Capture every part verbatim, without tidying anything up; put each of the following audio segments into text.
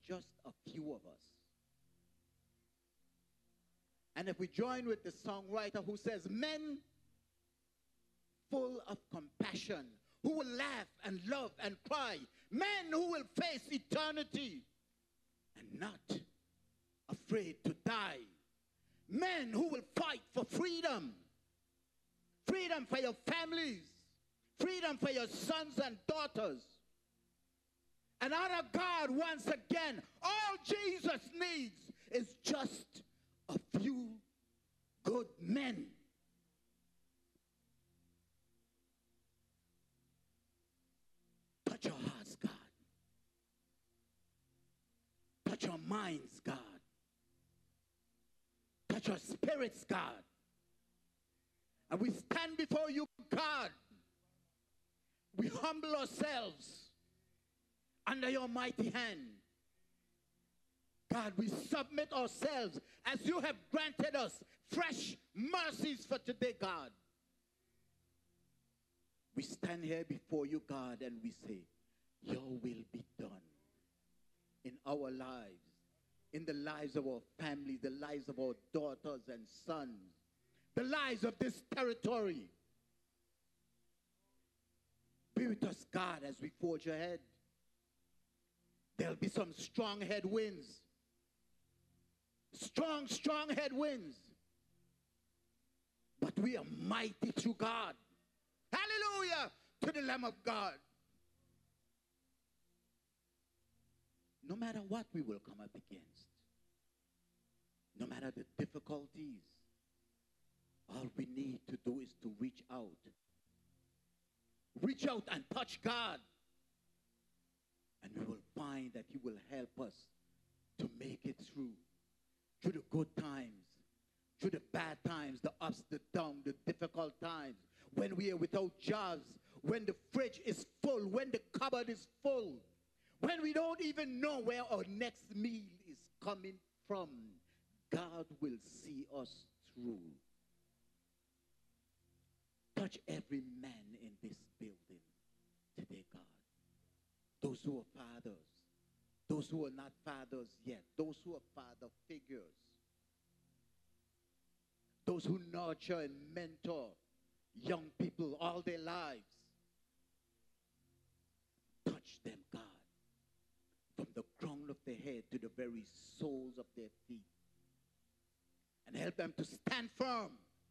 just a few of us. And if we join with the songwriter who says, men full of compassion, who will laugh and love and cry, men who will face eternity and not afraid to die, men who will fight for freedom, freedom for your families, freedom for your sons and daughters, and honor God once again. All Jesus needs is just a few good men. Touch your hearts, God. Touch your minds, God. Touch your spirits, God. And we stand before you, God. We humble ourselves under your mighty hand. God, we submit ourselves as you have granted us fresh mercies for today, God. We stand here before you, God, and we say, your will be done in our lives, in the lives of our families, the lives of our daughters and sons, the lives of this territory. Be with us, God, as we forge ahead. There'll be some strong headwinds. Strong, strong headwinds. But we are mighty through God. Hallelujah to the Lamb of God. No matter what we will come up against, no matter the difficulties, all we need to do is to reach out. Reach out and touch God. And we will find that he will help us to make it through. Through the good times, through the bad times, the ups, the downs, the difficult times. When we are without jobs, when the fridge is full, when the cupboard is full, when we don't even know where our next meal is coming from, God will see us through. Touch every man in this building today, God. Those who are fathers, those who are not fathers yet, those who are father figures, those who nurture and mentor young people all their lives. Touch them, God, from the crown of their head to the very soles of their feet, and help them to stand firm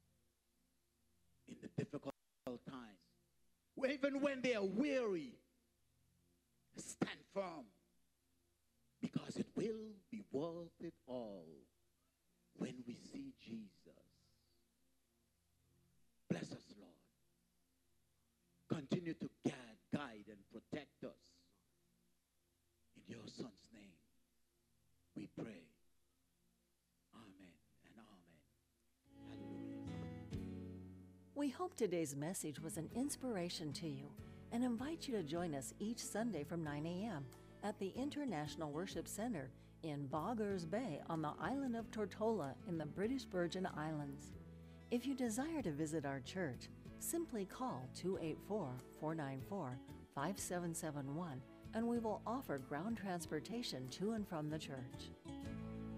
in the difficult times. Even when they are weary, stand firm, because it will be worth it all when we see Jesus. Bless us, Lord. Continue to guide, guide, and protect us. In your Son's name, we pray. Amen and amen. Hallelujah. We hope today's message was an inspiration to you and invite you to join us each Sunday from nine a.m. at the International Worship Center in Boggers Bay on the island of Tortola in the British Virgin Islands. If you desire to visit our church, simply call two eight four, four nine four, five seven seven one and we will offer ground transportation to and from the church.